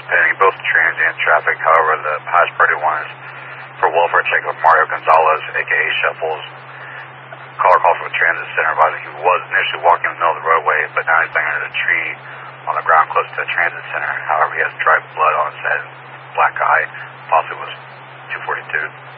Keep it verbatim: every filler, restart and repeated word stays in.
is pending, both transient traffic. However, the highest priority one is for welfare check of Mario Gonzalez, a k a. Shuffles. Caller calls from the transit center advising he was initially walking in the middle of the roadway, but now he's laying under a tree on the ground close to the transit center. However, he has dry blood on his head, black eye, possibly was two forty-two.